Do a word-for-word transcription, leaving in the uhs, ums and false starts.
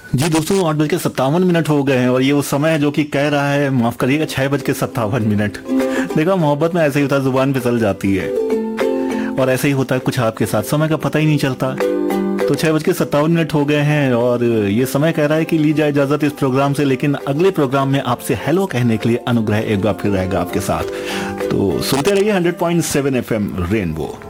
जी दोस्तों, आठ बज के सत्तावन मिनट हो गए हैं और ये वो समय है जो कि कह रहा है, माफ करिएगा, छह बज के सत्तावन मिनट। देखा, मोहब्बत में ऐसे ही होता है, जुबान फिसल जाती है। और ऐसे ही होता है कुछ आपके साथ, समय का पता ही नहीं चलता। तो छह बज के सत्तावन मिनट हो गए हैं और ये समय कह रहा है कि ली जाए इजाजत इस प्रोग्राम से, लेकिन अगले प्रोग्राम में आपसे हेलो कहने के लिए अनुग्रह एक बार फिर रहेगा आपके साथ। तो सुनते रहिए hundred point seven F M rainbow.